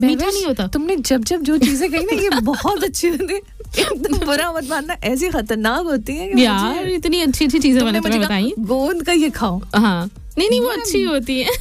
मीठा नहीं होता। तुमने जब जब जो चीजें कही ना ये बहुत अच्छी होती है, एकदम बुरा मत मानना, ऐसी खतरनाक होती है कि यार इतनी अच्छी अच्छी चीजें मैंने तुम्हें बताई। गोंद का ये खाओ। हाँ नहीं वो अच्छी होती है।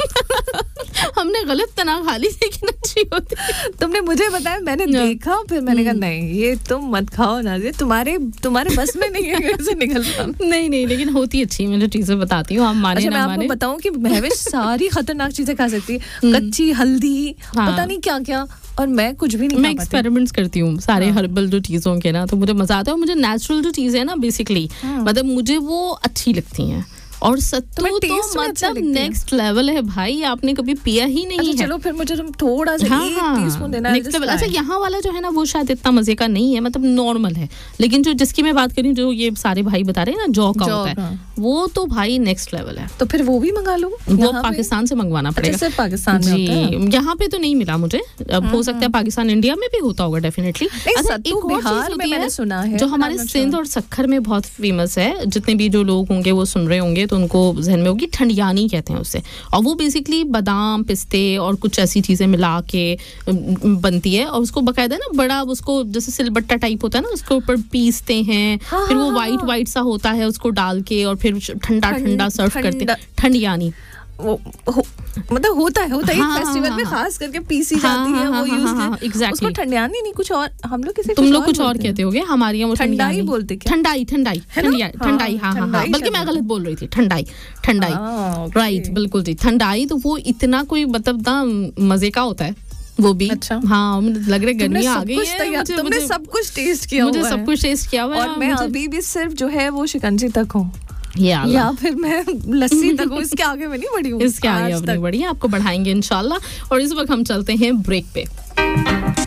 हमने गलत तना खा ली लेकिन अच्छी होती है। तुमने मुझे बताया, मैंने देखा, फिर मैंने कहा नहीं ये तुम मत खाओ ना, ये तुम्हारे बस में नहीं है कैसे निकल पाऊं। नहीं लेकिन होती अच्छी, मैं जो चीजें बताती हूँ आप माने ना माने। मैं आपको बताऊं कि महविश सारी खतरनाक चीजें खा सकती है, कच्ची हल्दी, पता नहीं क्या क्या, और मैं कुछ भी नहीं। मैं एक्सपेरिमेंट्स करती हूँ सारे हर्बल जो चीजों के ना, तो मुझे मजा आता है। मुझे नेचुरल जो चीजें है ना बेसिकली, मतलब मुझे वो अच्छी लगती हैं। और सत्तू तो मतलब नेक्स्ट लेवल है भाई, आपने कभी पिया ही नहीं है। चलो फिर मुझे तुम थोड़ा सा एक टीस्पून देना है। Next level. अच्छा यहाँ वाला जो है ना वो शायद इतना मजे का नहीं है, मतलब नॉर्मल है, लेकिन जो जिसकी मैं बात कर रही हूँ, जो ये सारे भाई बता रहे हैं ना जौ का होता है, वो तो भाई नेक्स्ट लेवल है। तो फिर वो भी मंगा लो, वो पाकिस्तान से मंगवाना पड़ेगा। सिर्फ पाकिस्तान में होता है? यहाँ पे तो नहीं मिला मुझे, अब हो सकता है पाकिस्तान इंडिया में भी होता होगा डेफिनेटली। बिहार में मैंने सुना है, जो हमारे सिंध और सक्खर में बहुत फेमस है, जितने भी जो लोग होंगे वो सुन रहे होंगे तो उनको जहन में होगी, ठंडियानी कहते हैं उसे। और वो बेसिकली बादाम, पिस्ते और कुछ ऐसी चीजें मिला के बनती है, और उसको बकायदा ना बड़ा, उसको जैसे सिलबट्टा टाइप होता है ना, उसके ऊपर पीसते हैं, फिर वो वाइट सा होता है, उसको डाल के और फिर ठंडा ठंडा सर्व करते हैं। ठंडियानी मतलब होता है एक फेस्टिवल में खास करके पीसी जाती है वो यूज करते। उसको ठंडियानी नहीं, कुछ और हम लोग किसी, तुम लोग कुछ और कहते होगे, हमारे यहाँ वो ठंडाई बोलते क्या? ठंडाई हाँ, बल्कि मैं गलत बोल रही थी। ठंडाई राइट, बिल्कुल जी, ठंडाई। तो वो इतना कोई मतलब ना मजे का होता है वो भी। अच्छा हाँ, लग रहा गर्मी आ गई है। तुमने सब कुछ टेस्ट किया, मुझे सब कुछ टेस्ट किया हुआ है, और मैं अभी भी सिर्फ जो है वो शिकंजी तक हूँ, या फिर मैं लस्सी तक हूँ, इसके आगे मैं नहीं बढ़ी हूँ। इसके आगे नहीं बढ़ी, आपको बढ़ाएंगे इंशाल्लाह। और इस वक्त हम चलते हैं ब्रेक पे।